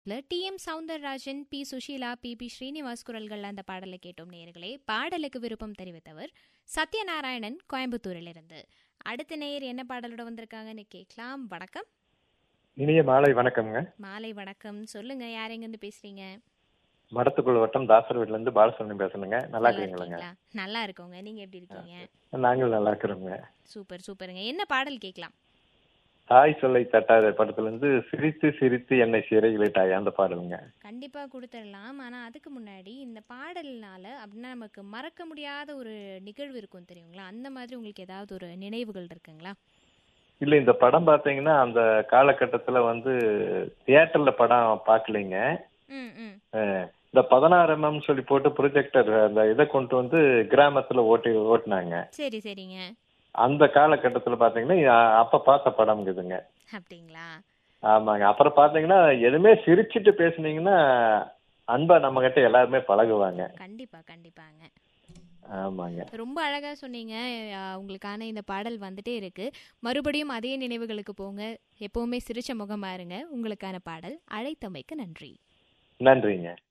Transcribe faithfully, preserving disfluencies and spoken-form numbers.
படத்துல D M Soundararajan, B Sushila, B B Srinivas குரல்கள் அந்த பாடலை கேட்டோம் நேயர்களே. பாடலுக்கு விருப்பம் தெரிவித்தவர் சத்யநாராயணன், கோயம்புத்தூரிலிருந்து. அடுத்த நேயர் என்ன பாடலோட வந்திருக்காங்கன்னு கேட்கலாம். வணக்கம். இனிய மாலை வணக்கம்ங்க. மாலை வணக்கம். சொல்லுங்க, யார் எங்க இருந்து பேசுறீங்க? மடத்துக்குள் வட்டம் தாசர் வீட்ல இருந்து பாலசுப்ரமணியம் பேசுறேங்க. நல்லா இருக்கீங்களா? நல்லா இருக்கோங்க. நீங்க எப்படி இருக்கீங்க? நாங்கள் நல்லா இருக்கிறோங்க. சூப்பர் சூப்பருங்க. என்ன பாடல் கேட்கலாம்? தாய் சொல்லை தட்டாத படத்துல இருந்து சிரித்து சிரித்து என்னை சிறையிலிட்டாய் அந்த பாடலுங்க. கண்டிப்பா கொடுத்துடலாம். ஆனா அதுக்கு முன்னாடி இந்த பாடல்னால அப்படின்னா நமக்கு மறக்க முடியாத ஒரு நிகழ்வு இருக்கும் தெரியுங்களா? அந்த மாதிரி உங்களுக்கு ஏதாவது ஒரு நினைவுகள் இருக்குங்களா? இல்ல, இந்த படம் பாத்தீங்கன்னா அந்த காலகட்டத்துல வந்து தியேட்டர்ல படம் பாக்கலைங்க. ம் ம் இந்த பதினாறு எம் எம் சொல்லி போட்டு ப்ரொஜெக்டர் அந்த இதை கொண்டு வந்து கிராமத்துல ஓட்டி ஓட்டினாங்க. சரி சரிங்க. அந்த காலகட்டத்துல பாத்தீங்கன்னா அப்ப பார்த்த படம் இதுங்க. அப்படிங்களா? ஆமாங்க. அப்புறம் பாத்தீங்கன்னா எதுவுமே சிரிச்சிட்டு பேசுனீங்கன்னா அன்பா நம்ம கிட்ட எல்லாருமே பழகுவாங்க. கண்டிப்பா கண்டிப்பாங்க. ஆமாங்க. ரொம்ப அழகா சொன்னீங்க. உங்களுக்கான இந்த பாடல் வந்துட்டே இருக்கு. மறுபடியும் அதே நினைவுகளுக்கு போங்க. எப்பவுமே சிரிச்ச முகமா இருங்க. உங்களுக்கான பாடல். அழைத்தமைக்கு நன்றி. நன்றிங்க.